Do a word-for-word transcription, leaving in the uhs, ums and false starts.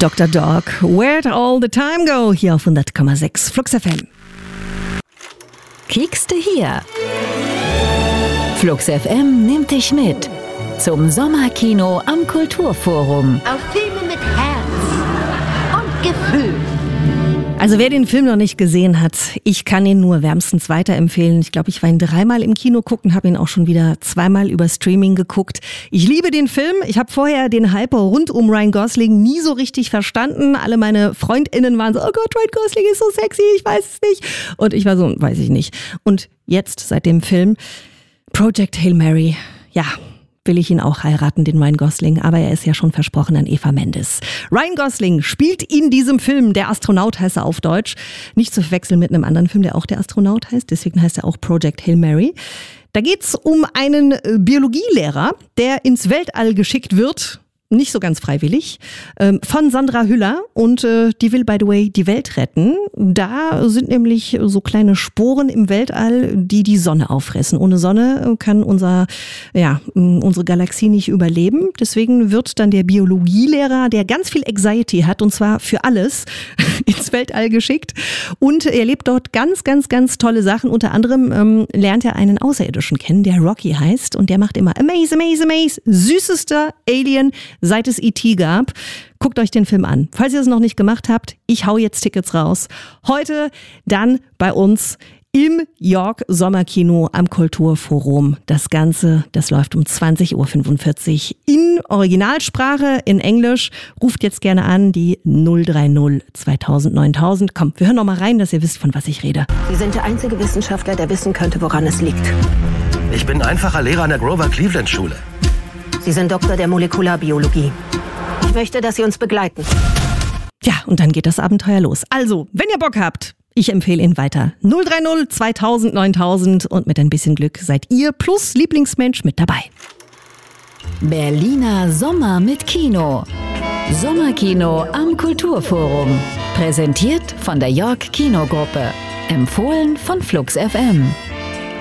Doktor Dog, Where'd All the Time Go? Hier auf hundert Komma sechs Flux F M. Kiekste hier. Flux F M nimmt dich mit zum Sommerkino am Kulturforum. Auf Filme mit Herz und Gefühl. Also wer den Film noch nicht gesehen hat, ich kann ihn nur wärmstens weiterempfehlen. Ich glaube, ich war ihn dreimal im Kino gucken, habe ihn auch schon wieder zweimal über Streaming geguckt. Ich liebe den Film. Ich habe vorher den Hype rund um Ryan Gosling nie so richtig verstanden. Alle meine FreundInnen waren so, oh Gott, Ryan Gosling ist so sexy, ich weiß es nicht. Und ich war so, weiß ich nicht. Und jetzt, seit dem Film Project Hail Mary, ja, will ich ihn auch heiraten, den Ryan Gosling, aber er ist ja schon versprochen an Eva Mendes. Ryan Gosling spielt in diesem Film, der Astronaut heißt er auf Deutsch, nicht zu verwechseln mit einem anderen Film, der auch der Astronaut heißt, deswegen heißt er auch Project Hail Mary. Da geht's um einen Biologielehrer, der ins Weltall geschickt wird, nicht so ganz freiwillig, von Sandra Hüller und die will, by the way, die Welt retten. Da sind nämlich so kleine Sporen im Weltall, die die Sonne auffressen. Ohne Sonne kann unser, ja, unsere Galaxie nicht überleben. Deswegen wird dann der Biologielehrer, der ganz viel Anxiety hat, und zwar für alles, ins Weltall geschickt. Und er lebt dort ganz, ganz, ganz tolle Sachen. Unter anderem ähm, lernt er einen Außerirdischen kennen, der Rocky heißt. Und der macht immer Amaze, Amaze, Amaze. Süßester Alien, seit es E T gab. Guckt euch den Film an. Falls ihr es noch nicht gemacht habt, ich hau jetzt Tickets raus. Heute dann bei uns im York Sommerkino am Kulturforum. Das Ganze, das läuft um zwanzig Uhr fünfundvierzig in Originalsprache, in Englisch. Ruft jetzt gerne an, die null drei null zweitausend neuntausend. Komm, wir hören noch mal rein, dass ihr wisst, von was ich rede. Sie sind der einzige Wissenschaftler, der wissen könnte, woran es liegt. Ich bin einfacher Lehrer an der Grover Cleveland Schule. Sie sind Doktor der Molekularbiologie. Ich möchte, dass Sie uns begleiten. Ja, und dann geht das Abenteuer los. Also, wenn ihr Bock habt, ich empfehle ihn weiter. null drei null zweitausend neuntausend und mit ein bisschen Glück seid ihr plus Lieblingsmensch mit dabei. Berliner Sommer mit Kino. Sommerkino am Kulturforum. Präsentiert von der York Kinogruppe. Empfohlen von Flux F M.